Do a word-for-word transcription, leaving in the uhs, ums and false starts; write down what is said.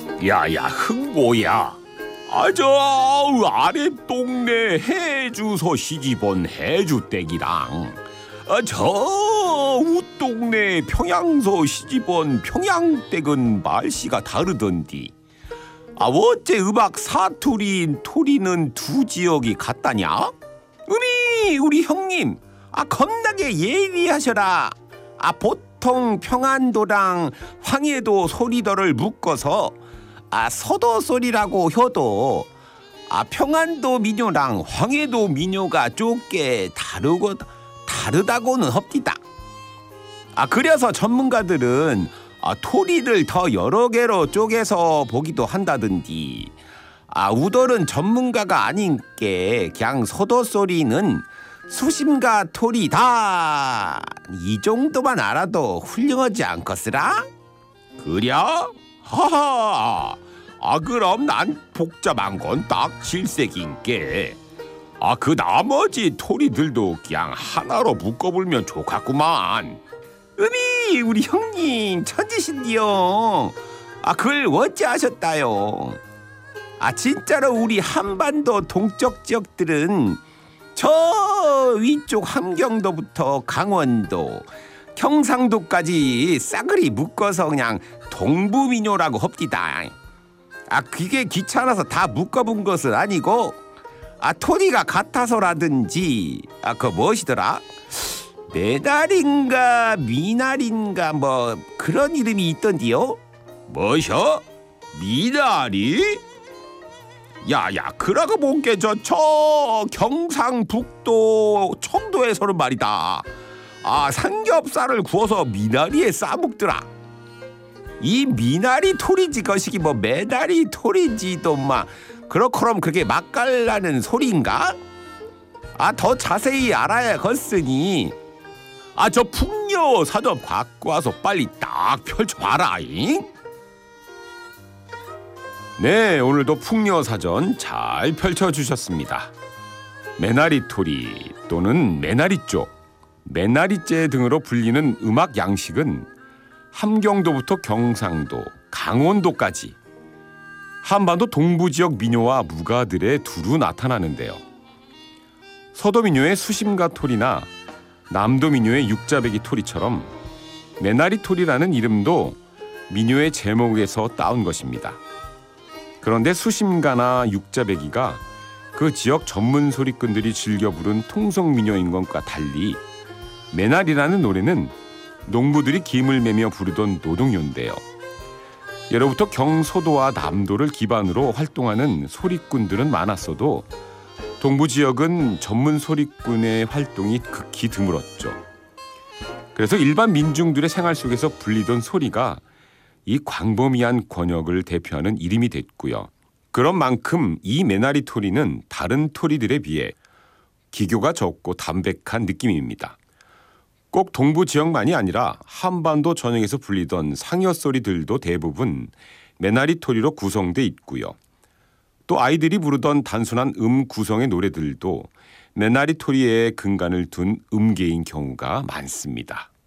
야야 흥보야, 아저 아래 동네 해주소 시집온 해주댁이랑 아, 저 윗동네 평양소 시집온 평양댁은 말씨가 다르던디. 아 어째 음악 사투리인 토리는 두 지역이 같다냐? 우리 우리 형님, 아 겁나게 예리하셔라. 아 보통 평안도랑 황해도 소리더를 묶어서 아 서도 소리라고 해도 아 평안도 민요랑 황해도 민요가 좁게 다르고 다르다고는 헙디다. 아 그래서 전문가들은 아 토리를 더 여러 개로 쪼개서 보기도 한다든지. 아 우덜은 전문가가 아닌게 그냥 서도 소리는 수심가 토리다, 이 정도만 알아도 훌륭하지 않겠으라? 그려? 하하. 아 그럼 난 복잡한 건 딱 질색인게 아 그 나머지 토리들도 그냥 하나로 묶어불면 좋겠구만. 으미 우리 형님 천지신디요. 아 그걸 어찌 하셨다요? 아 진짜로 우리 한반도 동쪽 지역들은 저 위쪽 함경도부터 강원도, 경상도까지 싸그리 묶어서 그냥 동부민요라고 헙디다. 아 그게 귀찮아서 다 묶어본 것은 아니고 아 토리가 같아서라든지 아 그 무엇이더라? 메달인가 미날인가 뭐 그런 이름이 있던디요. 뭐셔? 미나리? 야야 그러고 본게 저 저 경상북도 청도에서는 말이다. 아 삼겹살을 구워서 미나리에 싸먹더라. 이 미나리 토리지 거시기 뭐 메다리 토리지도 막 그렇거럼 그게 맛깔나는 소리인가? 아 더 자세히 알아야겠으니 아 저 풍요 사전 갖고 와서 빨리 딱 펼쳐봐라잉. 네, 오늘도 풍요 사전 잘 펼쳐주셨습니다. 메나리 토리 또는 메나리 쪽, 메나리째 등으로 불리는 음악 양식은 함경도부터 경상도, 강원도까지 한반도 동부지역 민요와 무가들에 두루 나타나는데요. 서도 민요의 수심가 토리나 남도 민요의 육자배기 토리처럼 메나리 토리라는 이름도 민요의 제목에서 따온 것입니다. 그런데 수심가나 육자배기가 그 지역 전문 소리꾼들이 즐겨 부른 통성 민요인 것과 달리 메나리라는 노래는 농부들이 김을 매며 부르던 노동요인데요. 예로부터 경서도와 남도를 기반으로 활동하는 소리꾼들은 많았어도 동부 지역은 전문 소리꾼의 활동이 극히 드물었죠. 그래서 일반 민중들의 생활 속에서 불리던 소리가 이 광범위한 권역을 대표하는 이름이 됐고요. 그런 만큼 이 메나리 토리는 다른 토리들에 비해 기교가 적고 담백한 느낌입니다. 꼭 동부 지역만이 아니라 한반도 전역에서 불리던 상여 소리들도 대부분 메나리 토리로 구성돼 있고요. 또 아이들이 부르던 단순한 음 구성의 노래들도 메나리 토리에 근간을 둔 음계인 경우가 많습니다.